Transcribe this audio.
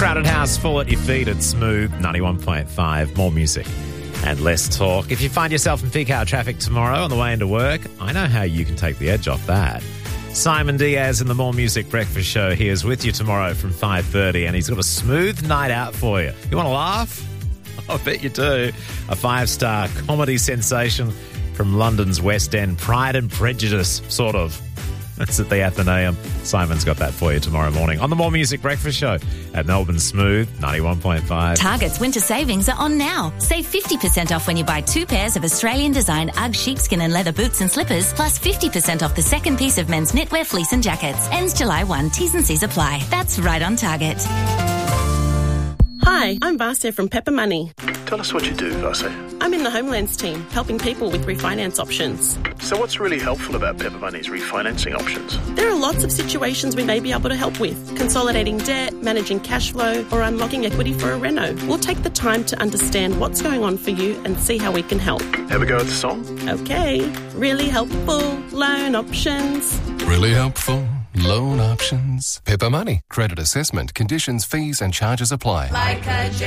Crowded house, full at your feet at Smooth 91.5. More music and less talk. If you find yourself in peak hour traffic tomorrow on the way into work, I know how you can take the edge off that. Simon Diaz in the More Music Breakfast Show. He is with you tomorrow from 5:30, and he's got a smooth night out for you. You want to laugh? I bet you do. A 5-star comedy sensation from London's West End. Pride and Prejudice, sort of. That's at the Athenaeum. Simon's got that for you tomorrow morning on the More Music Breakfast Show at Melbourne Smooth 91.5. Target's winter savings are on now. Save 50% off when you buy 2 pairs of Australian design UGG sheepskin and leather boots and slippers, plus 50% off the second piece of men's knitwear, fleece and jackets. Ends July 1. T's and C's apply. That's right on Target. Hi, I'm Vasya from Pepper Money. Tell us what you do, Vasya. I'm in the Homelands team, helping people with refinance options. So what's really helpful about Pepper Money's refinancing options? There are lots of situations we may be able to help with. Consolidating debt, managing cash flow, or unlocking equity for a reno. We'll take the time to understand what's going on for you and see how we can help. Have a go at the song? Okay. Really helpful loan options. Really helpful loan options. Pepper Money. Credit assessment, conditions, fees and charges apply. Like a